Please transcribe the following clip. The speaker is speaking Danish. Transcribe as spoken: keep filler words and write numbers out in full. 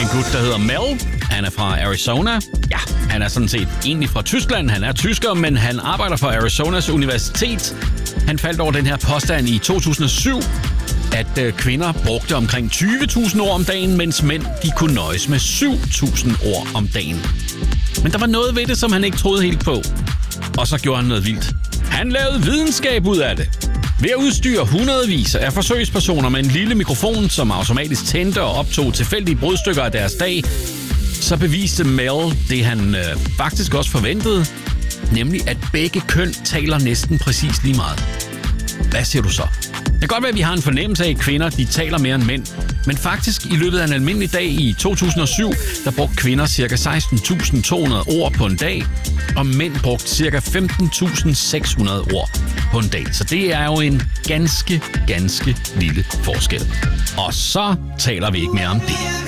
gut, der hedder Mel. Han er fra Arizona. Ja, han er sådan set egentlig fra Tyskland. Han er tysker, men han arbejder for Arizonas Universitet. Han faldt over den her påstand i to tusind og syv, at øh, kvinder brugte omkring tyve tusind ord om dagen, mens mænd de kunne nøjes med syv tusind ord om dagen. Men der var noget ved det, som han ikke troede helt på. Og så gjorde han noget vildt. Han lavede videnskab ud af det. Ved at udstyre hundredvis af forsøgspersoner med en lille mikrofon, som automatisk tændte og optog tilfældige brudstykker af deres dag, så beviste Mel det, han øh, faktisk også forventede, nemlig at begge køn taler næsten præcis lige meget. Hvad siger du så? Det kan godt være, at vi har en fornemmelse af, at kvinder de taler mere end mænd. Men faktisk i løbet af en almindelig dag i to tusind og syv, der brugte kvinder ca. seksten tusind to hundrede ord på en dag, og mænd brugte ca. femten tusind seks hundrede ord på en dag. Så det er jo en ganske, ganske lille forskel. Og så taler vi ikke mere om det.